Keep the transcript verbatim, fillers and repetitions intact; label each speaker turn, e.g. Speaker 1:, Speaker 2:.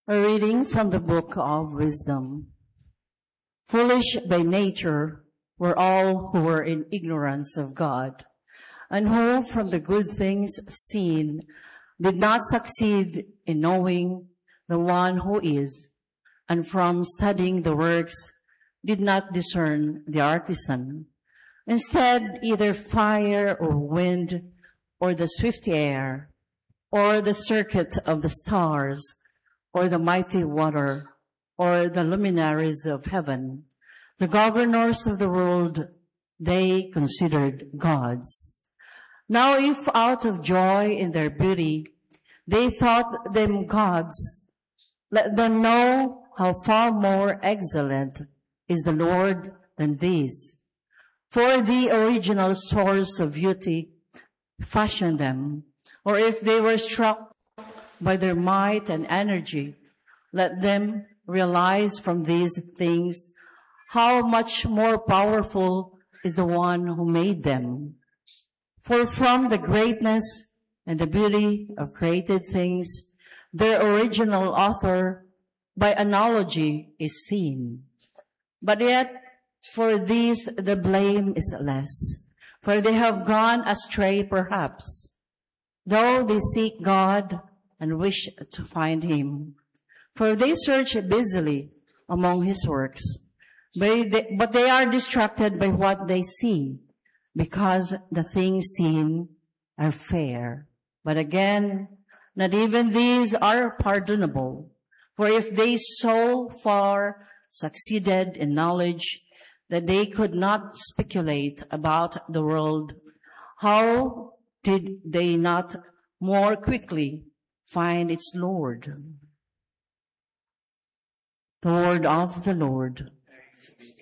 Speaker 1: A reading from the book of Wisdom. Foolish by nature were all who were in ignorance of God, and who from the good things seen did not succeed in knowing the one who is, and from studying the works did not discern the artisan. Instead, either fire or wind, or the swift air, or the circuit of the stars, or the mighty water, or the luminaries of heaven, the governors of the world, they considered gods. Now if out of joy in their beauty they thought them gods, let them know how far more excellent is the Lord than these. For the original source of beauty fashioned them, or if they were struck by their might and energy, let them realize from these things how much more powerful is the one who made them. For from the greatness and the beauty of created things, their original author, by analogy, is seen. But yet, for these the blame is less, for they have gone astray perhaps, though they seek God and wish to find him. For they search busily among his works, but they, but they are distracted by what they see, because the things seen are fair. But again, not even these are pardonable. For if they so far succeeded in knowledge that they could not speculate about the world, how did they not more quickly find its Lord? The word of the Lord.
Speaker 2: Thanks be